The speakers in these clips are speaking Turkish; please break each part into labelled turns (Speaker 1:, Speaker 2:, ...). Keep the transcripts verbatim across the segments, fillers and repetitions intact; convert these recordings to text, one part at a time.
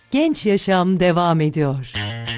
Speaker 1: Genç Yaşam devam ediyor.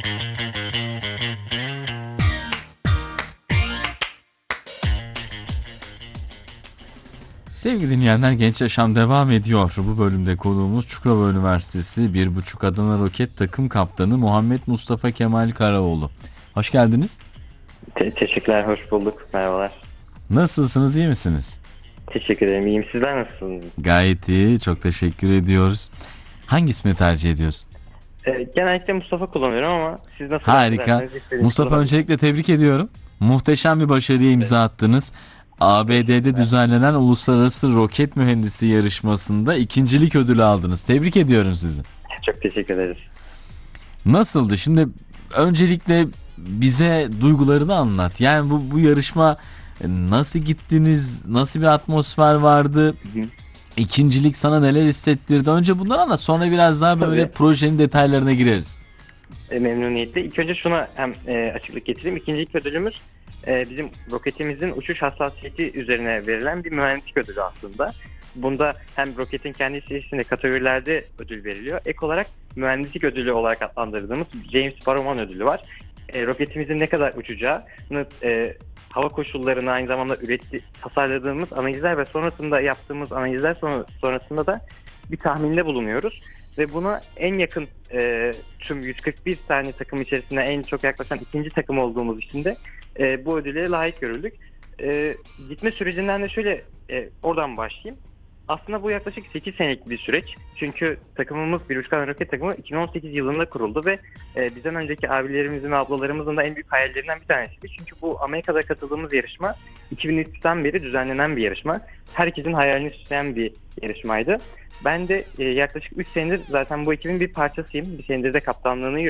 Speaker 2: Sevgili dinleyenler, Genç Yaşam devam ediyor. Bu bölümde konuğumuz Çukurova Üniversitesi bir buçuk Adana Roket Takım Kaptanı Muhammed Mustafa Kemal Karaoğlu. Hoş geldiniz.
Speaker 3: Te- teşekkürler, hoş bulduk. Merhabalar.
Speaker 2: Nasılsınız, iyi misiniz?
Speaker 3: Teşekkür ederim. İyiyim. Sizler nasılsınız?
Speaker 2: Gayet iyi, çok teşekkür ediyoruz. Hangi ismi tercih ediyorsun?
Speaker 3: Ee, genellikle Mustafa kullanıyorum ama siz nasıl
Speaker 2: Harika.
Speaker 3: bahsederseniz istediğinizi
Speaker 2: Mustafa,
Speaker 3: kullanabilirim.
Speaker 2: öncelikle tebrik ediyorum. Muhteşem bir başarıya imza attınız. A B D'de düzenlenen Uluslararası Roket Mühendisi yarışmasında ikincilik ödülü aldınız. Tebrik ediyorum sizi.
Speaker 3: Çok teşekkür ederiz.
Speaker 2: Nasıldı? Şimdi öncelikle bize duygularını anlat. Yani bu bu yarışma, nasıl gittiniz? Nasıl bir atmosfer vardı?
Speaker 3: Hı hı.
Speaker 2: İkincilik sana neler hissettirdi? Önce bunları anlat. Sonra biraz daha böyle
Speaker 3: Tabii.
Speaker 2: projenin detaylarına gireriz.
Speaker 3: E, memnuniyetle. İlk önce şuna hem e, açıklık getireyim. İkincilik ödülümüz e, bizim roketimizin uçuş hassasiyeti üzerine verilen bir mühendislik ödülü aslında. Bunda hem roketin kendi içerisinde kategorilerde ödül veriliyor. Ek olarak mühendislik ödülü olarak adlandırdığımız James Barrowman ödülü var. E, roketimizin ne kadar uçacağını, e, hava koşullarını, aynı zamanda üretti, tasarladığımız analizler ve sonrasında yaptığımız analizler sonra, sonrasında da bir tahminde bulunuyoruz. Ve buna en yakın e, tüm yüz kırk bir tane takım içerisinde en çok yaklaşan ikinci takım olduğumuz için de e, bu ödüle layık görüldük. E, gitme sürecinden de şöyle e, oradan başlayayım. Aslında bu yaklaşık sekiz senelik bir süreç. Çünkü takımımız bir Uçkan Roket takımı iki bin on sekiz yılında kuruldu ve e, bizden önceki abilerimizin ve ablalarımızın da en büyük hayallerinden bir tanesiydi. Çünkü bu Amerika'da katıldığımız yarışma iki bin üçten beri düzenlenen bir yarışma. Herkesin hayalini süsleyen bir yarışmaydı. Ben de e, yaklaşık üç senedir zaten bu ekibin bir parçasıyım. Bir senedir de kaptanlığını